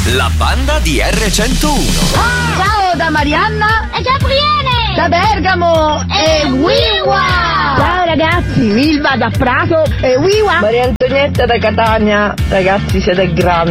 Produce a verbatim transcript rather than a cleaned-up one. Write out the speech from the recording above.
la banda di erre centouno. Ah, ciao da Marianna e Gabriele da Bergamo e Wiwa. Ciao ragazzi, Wilva da Prato e Wiwa. Maria Antonietta da Catania. Ragazzi, siete grandi.